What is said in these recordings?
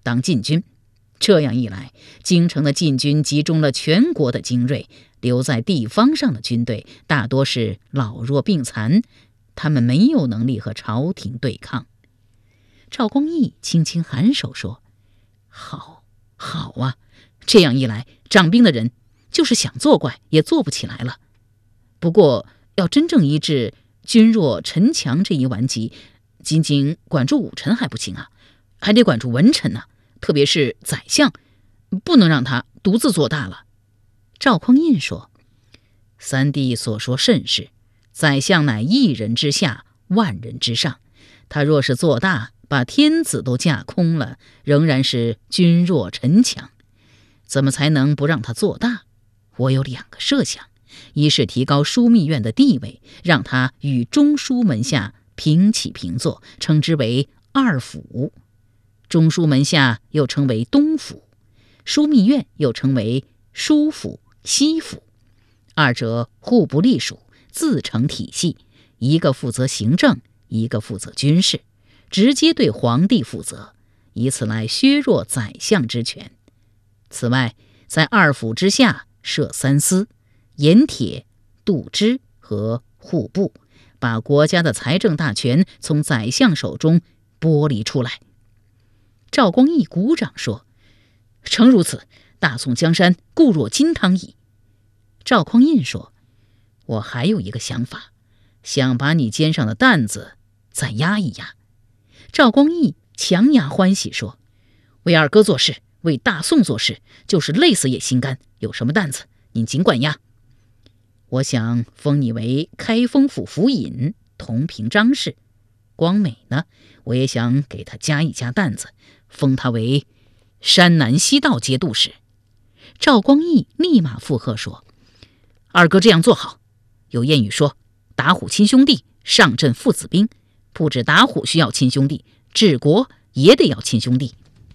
当禁军。这样一来，京城的禁军集中了全国的精锐，留在地方上的军队大多是老弱病残，他们没有能力和朝廷对抗。赵光义轻轻颔首说：好啊，这样一来，掌兵的人就是想作怪也做不起来了。不过要真正医治君弱臣强这一顽疾，仅仅管住武臣还不行啊，还得管住文臣啊，特别是宰相，不能让他独自做大了。赵匡胤说：三弟所说甚是，宰相乃一人之下，万人之上，他若是做大，把天子都架空了，仍然是君弱臣强。怎么才能不让他做大？我有2个设想，一是提高枢密院的地位，让他与中书门下平起平坐，称之为二府。中书门下又称为东府，枢密院又称为枢府、西府，二者互不隶属，自成体系，一个负责行政，一个负责军事，直接对皇帝负责，以此来削弱宰相之权。此外，在二府之下设3司：盐铁、度支和户部，把国家的财政大权从宰相手中剥离出来。赵光义鼓掌说：诚如此，大宋江山固若金汤矣。赵匡胤说：我还有一个想法，想把你肩上的担子再压一压。赵光义强压欢喜说：为二哥做事，为大宋做事，就是累死也心甘，有什么担子您尽管压。我想封你为开封府府尹，同平张氏。光美呢，我也想给他加一加担子，封他为山南西道节度使。赵光义立马附和说：二哥这样做好。有谚语说，打虎亲兄弟，上阵父子兵，不止打虎需要亲兄弟，治国也得要亲兄弟。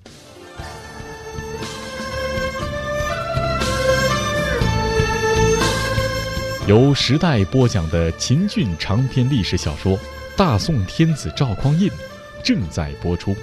由时代播讲的秦俊长篇历史小说《大宋天子赵匡胤》正在播出。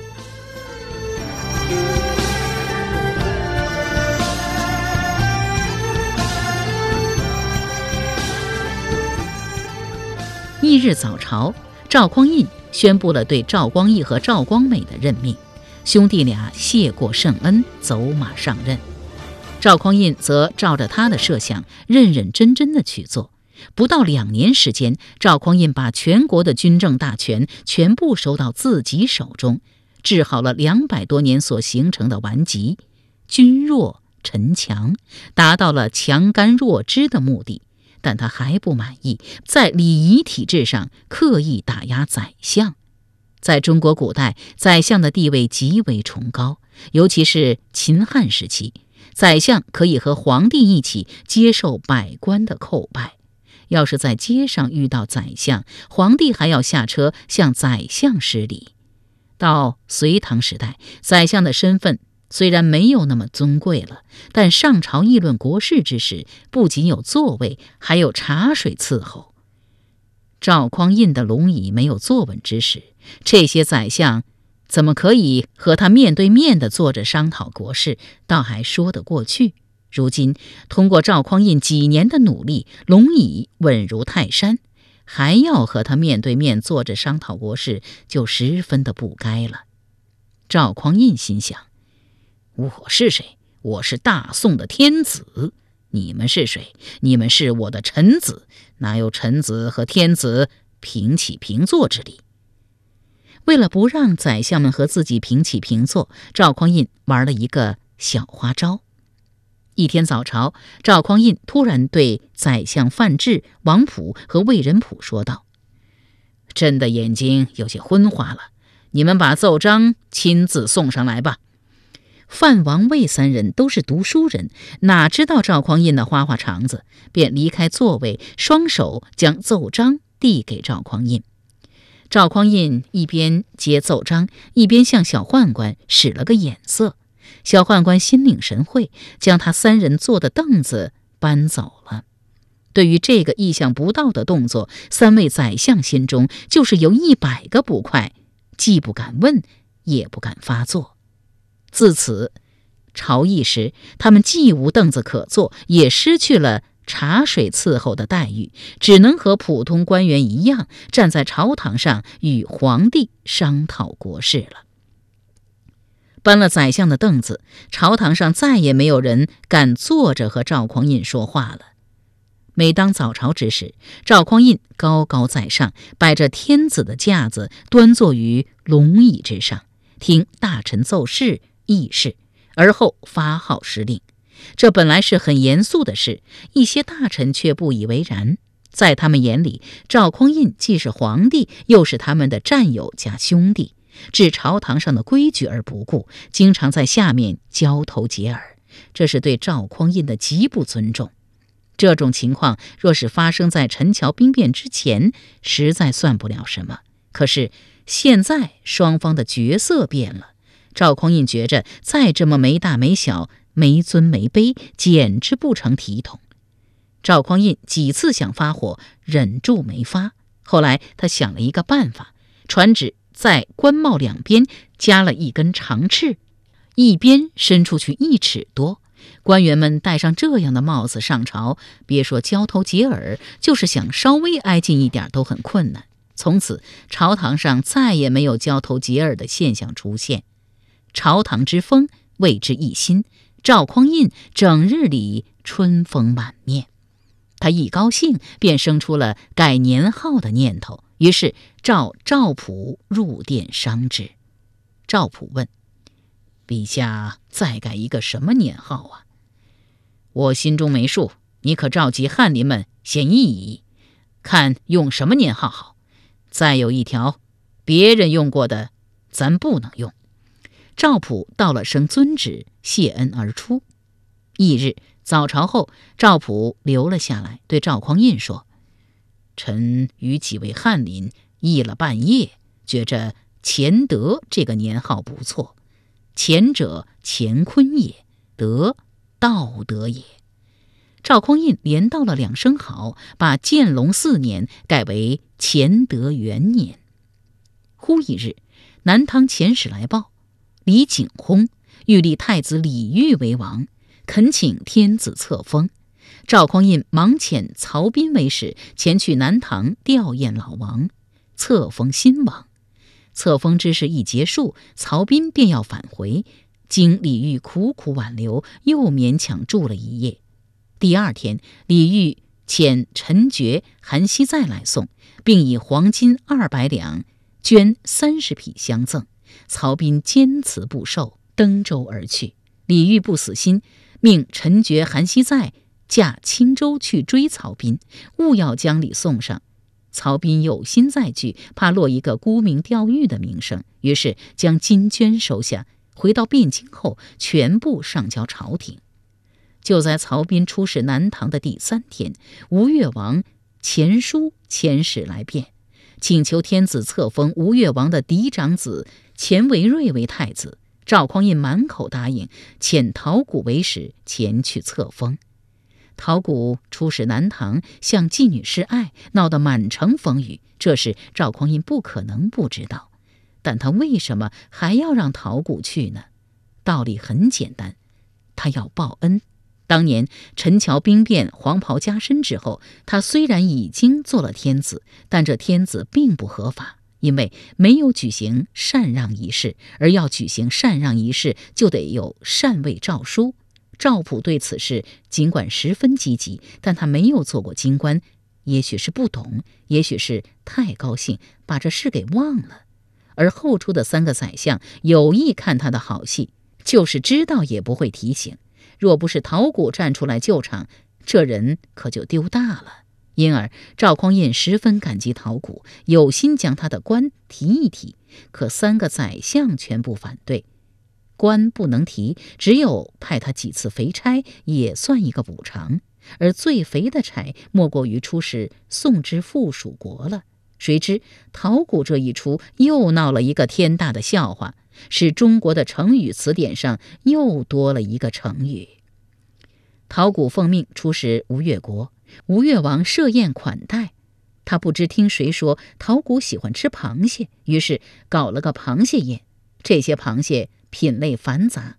翌日早朝，赵匡胤宣布了对赵光义和赵光美的任命，兄弟俩谢过圣恩，走马上任。赵匡胤则照着他的设想，认认真真的去做。不到2年时间，赵匡胤把全国的军政大权全部收到自己手中，治好了200多年所形成的顽疾，君弱臣强，达到了强干弱枝的目的。但他还不满意，在礼仪体制上刻意打压宰相。在中国古代，宰相的地位极为崇高，尤其是秦汉时期，宰相可以和皇帝一起接受百官的叩拜。要是在街上遇到宰相，皇帝还要下车向宰相施礼。到隋唐时代，宰相的身份虽然没有那么尊贵了，但上朝议论国事之时，不仅有座位，还有茶水伺候。赵匡胤的龙椅没有坐稳之时，这些宰相怎么可以和他面对面地坐着商讨国事，倒还说得过去。如今通过赵匡胤几年的努力，龙椅稳如泰山，还要和他面对面坐着商讨国事，就十分的不该了。赵匡胤心想，我是谁？我是大宋的天子。你们是谁？你们是我的臣子，哪有臣子和天子平起平坐之理？为了不让宰相们和自己平起平坐，赵匡胤玩了一个小花招。一天早朝，赵匡胤突然对宰相范质、王溥和魏仁溥说道：朕的眼睛有些昏花了，你们把奏章亲自送上来吧。范、王、魏3人都是读书人，哪知道赵匡胤的花花肠子，便离开座位，双手将奏章递给赵匡胤。赵匡胤一边接奏章，一边向小宦官使了个眼色。小宦官心领神会，将他3人坐的凳子搬走了。对于这个意想不到的动作，3位宰相心中就是有100个不快，既不敢问，也不敢发作。 自此朝议时，他们既无凳子可坐，也失去了茶水伺候的待遇，只能和普通官员一样，站在朝堂上与皇帝商讨国事了。搬了宰相的凳子，朝堂上再也没有人敢坐着和赵匡胤说话了。每当早朝之时，赵匡胤高高在上，摆着天子的架子，端坐于龙椅之上，听大臣奏事议事，而后发号施令。这本来是很严肃的事，一些大臣却不以为然。在他们眼里，赵匡胤既是皇帝，又是他们的战友加兄弟，置朝堂上的规矩而不顾，经常在下面交头接耳，这是对赵匡胤的极不尊重。这种情况若是发生在陈桥兵变之前，实在算不了什么。可是现在双方的角色变了，赵匡胤觉着再这么没大没小、没尊没卑，简直不成体统。赵匡胤几次想发火，忍住没发。后来他想了一个办法，传旨在官帽两边加了一根长翅，一边伸出去1尺多。官员们戴上这样的帽子上朝，别说交头接耳，就是想稍微挨近一点都很困难。从此朝堂上再也没有交头接耳的现象出现。朝堂之风为之一新，赵匡胤整日里春风满面。他一高兴便生出了改年号的念头，于是召赵普入殿商之。赵普问：陛下再改一个什么年号啊？我心中没数，你可召集翰林们先议一议，看用什么年号好。再有一条，别人用过的咱不能用。赵普道了声遵旨，谢恩而出。翌日早朝后，赵普留了下来，对赵匡胤说：臣与几位翰林议了半夜，觉着乾德这个年号不错。乾者乾坤也，德道德也。赵匡胤连道了2声好，把建隆4年改为乾德元年。忽一日，南唐遣使来报，李景薨欲立太子李煜为王，恳请天子册封。赵匡胤忙遣曹彬为使前去南唐吊唁老王，册封新王。册封之事一结束，曹彬便要返回，经李煜苦苦挽留，又勉强住了一夜。第2天，李煜遣陈觉、韩熙载来送，并以黄金200两、绢30匹相赠。曹彬坚持不受，登舟而去。李煜不死心，命陈觉、韩熙载驾轻舟去追曹彬，务要将礼送上。曹彬有心再拒，怕落一个沽名钓誉的名声，于是将金绢收下，回到汴京后全部上交朝廷。就在曹彬出使南唐的第3天，吴越王钱书遣使来便，请求天子册封吴越王的嫡长子钱维瑞为太子。赵匡胤满口答应，遣陶谷为使前去册封。陶谷出使南唐，向妓女示爱，闹得满城风雨，这事赵匡胤不可能不知道。但他为什么还要让陶谷去呢？道理很简单，他要报恩。当年陈桥兵变，黄袍加身之后，他虽然已经做了天子，但这天子并不合法，因为没有举行禅让仪式，而要举行禅让仪式，就得有禅位诏书。赵普对此事尽管十分积极，但他没有做过京官，也许是不懂，也许是太高兴，把这事给忘了。而后出的3个宰相有意看他的好戏，就是知道也不会提醒。若不是陶谷站出来救场，这人可就丢大了。因而赵匡胤十分感激陶谷，有心将他的官提一提，可3个宰相全部反对。官不能提，只有派他几次肥差，也算一个补偿。而最肥的差莫过于出使宋之附属国了。谁知陶谷这一出，又闹了一个天大的笑话，使中国的成语词典上又多了一个成语。陶谷奉命出使吴越国，吴越王设宴款待，他不知听谁说陶谷喜欢吃螃蟹，于是搞了个螃蟹宴。这些螃蟹品类繁杂，